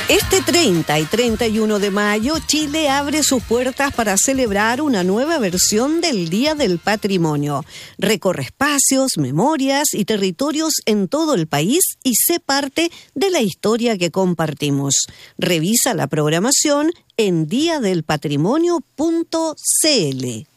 Este 30 y 31 de mayo, Chile abre sus puertas para celebrar una nueva versión del Día del Patrimonio. Recorre espacios, memorias y territorios en todo el país y sé parte de la historia que compartimos. Revisa la programación en diadelpatrimonio.cl.